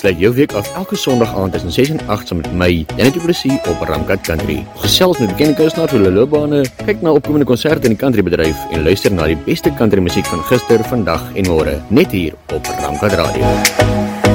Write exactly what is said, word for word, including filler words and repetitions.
Sluit jou week af elke Sondag aand tussen ses en agt saam met my, Janet Du Plessis op Ramkat Country. Gesels met bekende kunstenaars oor hulle loopbane, kyk na opkomende konserte in die countrybedryf en luister na die beste country musiek van gister, vandag en môre, net hier op Ramkat Radio.